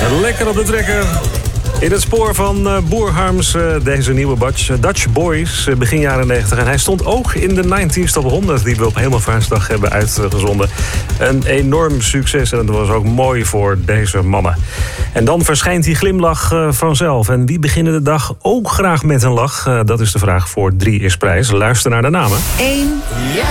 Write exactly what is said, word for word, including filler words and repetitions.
Lekker op de trekker. In het spoor van uh, Boer Harms, uh, deze nieuwe Dutch, uh, Dutch Boys, uh, begin jaren negentig. En hij stond ook in de negentig Top honderd die we op Hemelvaartsdag hebben uitgezonden. Een enorm succes en dat was ook mooi voor deze mannen. En dan verschijnt die glimlach uh, vanzelf. En wie beginnen de dag ook graag met een lach? Uh, dat is de vraag voor drie is prijs. Luister naar de namen. één.